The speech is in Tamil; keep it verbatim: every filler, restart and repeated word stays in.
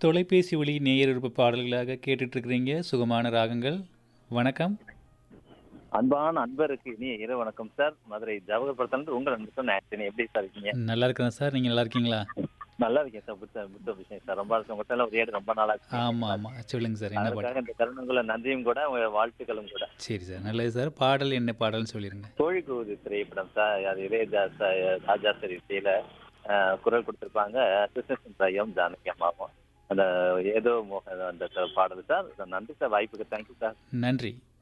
தொலைபேசி வழி நேயர் விருப்ப பாடல்களாக கேட்டுட்டு இருக்கிறீங்க சுகமான ராகங்கள். வணக்கம். அன்பான அன்பருக்கு இனிய இரவு வணக்கம் சார். மதுரை ஜவஹர்புரத்துலேருந்து உங்கள் அன்பு ஆண்டனி. எப்படி சார் இருக்கீங்க? நல்லா இருக்கிறேன் சார். நீங்கள் நல்லா இருக்கீங்களா? நல்லா இருக்கேன் சார். புத்த புத்த விஷயம் சார். ரொம்ப உங்கள்கிட்ட ஒரு ஏடு ரொம்ப நாளாச்சு. ஆமாம் ஆமாம் சொல்லுங்கள் சார். என்ன அதுக்காக பாடல்? இந்த தருணங்களை நன்றியும் கூட உங்க வாழ்த்துக்களும் கூட. சரி சார், நல்லது சார். பாடல் என்ன பாடல்னு சொல்லிடுங்க. தோழி கூது திரைப்படம் சார். அது இளையராஜா சார் ராஜா சார் இசையில அஹ், குரல் கொடுத்திருப்பாங்க கிருஷ்ணசுந்தரம் ஜானகி அம்மாவும். அந்த ஏதோ மோக அந்த பாடல் சார். நன்றி சார், வாய்ப்புக்கு தேங்க்யூ சார். நன்றி.